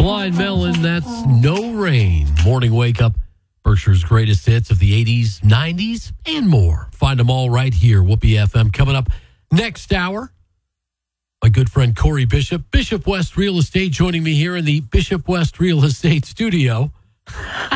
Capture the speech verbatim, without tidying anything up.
Blind Melon, that's No Rain. Morning Wake Up, Berkshire's greatest hits of the eighties, nineties, and more. Find them all right here, Whoopee F M. Coming up next hour, my good friend Corey Bishop, Bishop West Real Estate, joining me here in the Bishop West Real Estate studio.